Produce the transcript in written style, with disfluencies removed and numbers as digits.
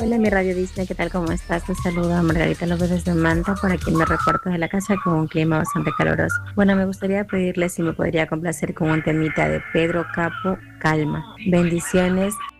Hola, mi Radio Disney, ¿qué tal? ¿Cómo estás? Te saluda Margarita López desde Manta, por aquí me reporto de la casa con un clima bastante caluroso. Bueno, me gustaría pedirle si me podría complacer con un temita de Pedro Capo, Calma. Bendiciones